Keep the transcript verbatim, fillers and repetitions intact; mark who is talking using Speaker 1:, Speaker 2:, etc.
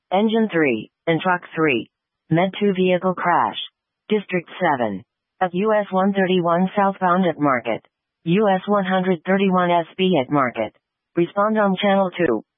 Speaker 1: Engine three, and Truck three. Med two vehicle crash. District seven. At U S one thirty-one southbound at Market. U S one thirty-one S B at Market. Respond on Channel two.